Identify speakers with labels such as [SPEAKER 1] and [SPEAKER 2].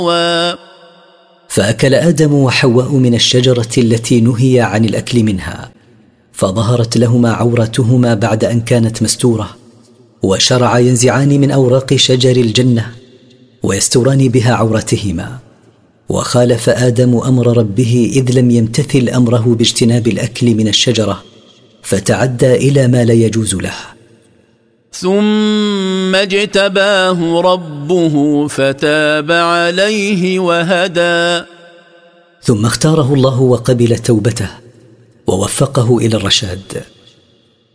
[SPEAKER 1] فأكل آدم وحواء من الشجرة التي نهي عن الأكل منها، فظهرت لهما عورتهما بعد أن كانت مستورة، وشرعا ينزعان من أوراق شجر الجنة ويستوران بها عورتهما. وخالف آدم أمر ربه إذ لم يمتثل أمره باجتناب الأكل من الشجرة، فتعدى إلى ما لا يجوز له.
[SPEAKER 2] ثم اجتباه ربه فتاب عليه وهدى.
[SPEAKER 1] ثم اختاره الله وقبل توبته ووفقه إلى الرشاد.